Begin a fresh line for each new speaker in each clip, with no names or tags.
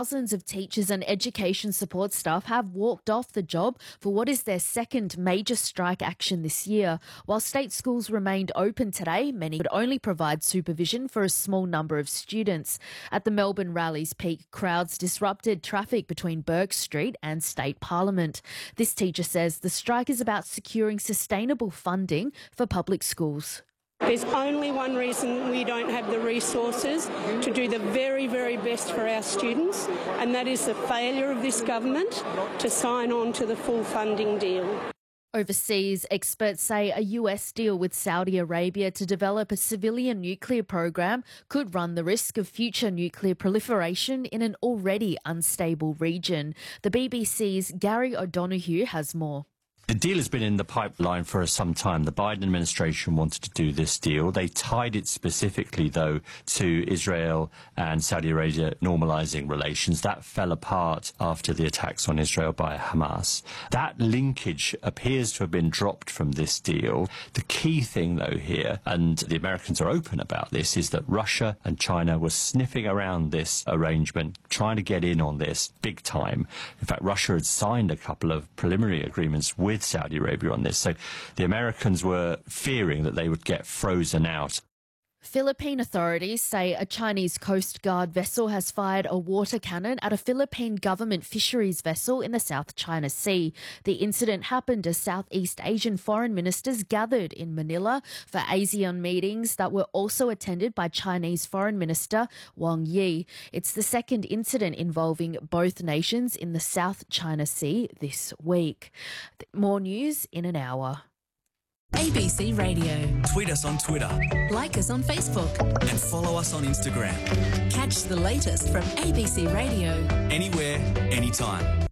thousands of teachers and education support staff have walked off the job for what is their second major strike action this year. While state schools remained open today, many would only provide supervision for a small number of students. At the Melbourne rally's peak, crowds disrupted traffic between Bourke Street and State Parliament. This teacher says the strike is about securing sustainable funding for public schools.
There's only one reason we don't have the resources to do the very, very best for our students, and that is the failure of this government to sign on to the full funding deal.
Overseas, experts say a US deal with Saudi Arabia to develop a civilian nuclear program could run the risk of future nuclear proliferation in an already unstable region. The BBC's Gary O'Donoghue has more.
The deal has been in the pipeline for some time. The Biden administration wanted to do this deal. They tied it specifically, though, to Israel and Saudi Arabia normalising relations. That fell apart after the attacks on Israel by Hamas. That linkage appears to have been dropped from this deal. The key thing, though, here, and the Americans are open about this, is that Russia and China were sniffing around this arrangement, trying to get in on this big time. In fact, Russia had signed a couple of preliminary agreements with Saudi Arabia on this. So the Americans were fearing that they would get frozen out.
Philippine authorities say a Chinese Coast Guard vessel has fired a water cannon at a Philippine government fisheries vessel in the South China Sea. The incident happened as Southeast Asian foreign ministers gathered in Manila for ASEAN meetings that were also attended by Chinese Foreign Minister Wang Yi. It's the second incident involving both nations in the South China Sea this week. More news in an hour.
ABC Radio.
Tweet us on Twitter.
Like us on Facebook.
And follow us on Instagram.
Catch the latest from ABC Radio.
Anywhere, anytime.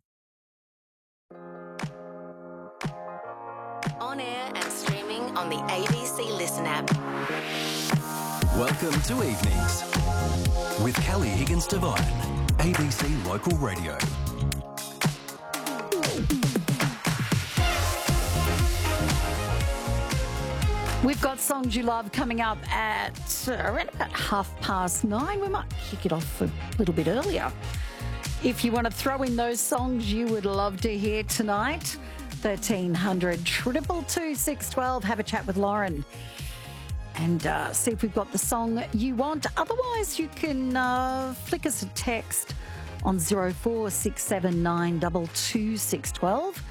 On air and streaming on the ABC Listen app.
Welcome to Evenings with Kelly Higgins-Devine, ABC Local Radio.
We've got Songs You Love coming up at around about 9:30. We might kick it off a little bit earlier. If you want to throw in those songs you would love to hear tonight, 1300 222 612. Have a chat with Lauren and see if we've got the song you want. Otherwise, you can flick us a text on 0467 922 612.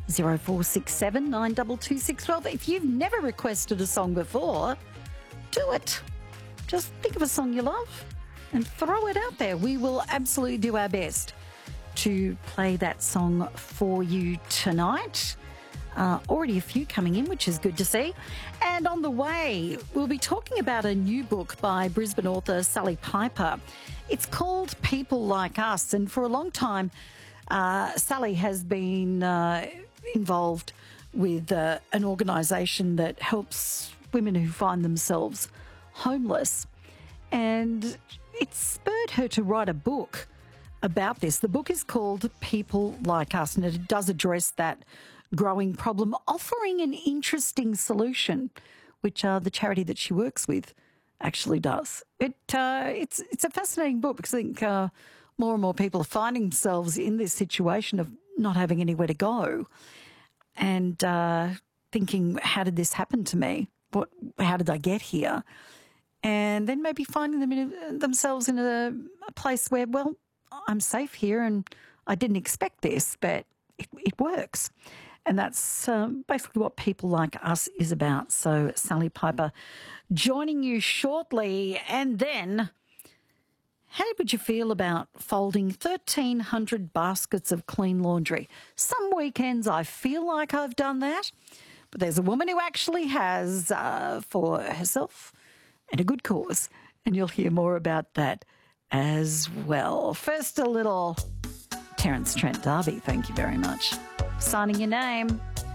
0467 922 612. If you've never requested a song before, do it. Just think of a song you love and throw it out there. We will absolutely do our best to play that song for you tonight. Already a few coming in, which is good to see. And on the way, we'll be talking about a new book by Brisbane author Sally Piper. It's called People Like Us, and for a long time, Sally has been involved with an organisation that helps women who find themselves homeless. And it spurred her to write a book about this. The book is called People Like Us, and it does address that growing problem, offering an interesting solution, which the charity that she works with actually does. It's a fascinating book because I think more and more people are finding themselves in this situation of not having anywhere to go and thinking, how did this happen to me? How did I get here? And then maybe finding themselves in a place where, well, I'm safe here and I didn't expect this, but it works. And that's basically what People Like Us is about. So Sally Piper joining you shortly. And then, how would you feel about folding 1,300 baskets of clean laundry? Some weekends I feel like I've done that, but there's a woman who actually has for herself and a good cause, and you'll hear more about that as well. First, a little Terence Trent D'Arby, thank you very much. Signing your name,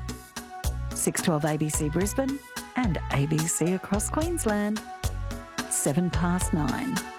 612 ABC Brisbane and ABC across Queensland, 9:07.